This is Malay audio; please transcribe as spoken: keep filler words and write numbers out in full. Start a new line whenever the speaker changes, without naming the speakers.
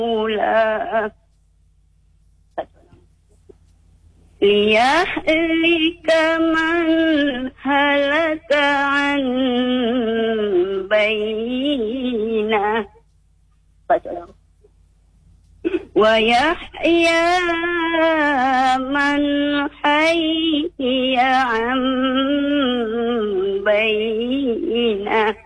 الأولى ليهلك من هلك عن بينة ويحيى من حي عن بينة